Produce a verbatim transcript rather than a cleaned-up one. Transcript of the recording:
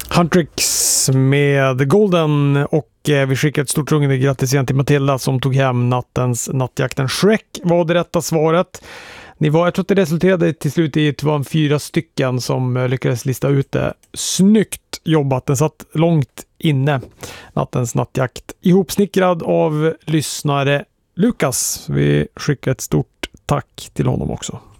Huntrix med The Golden, och vi skickar ett stort rungande grattis igen till Matilda som tog hem nattens nattjakten. Shrek var det rätta svaret. Ni var, jag tror att det resulterade till slut i att det var fyra stycken som lyckades lista ut det. Snyggt jobbat, den satt långt inne. Nattens nattjakt ihopsnickrad av lyssnare Lukas. Vi skickar ett stort tack till honom också.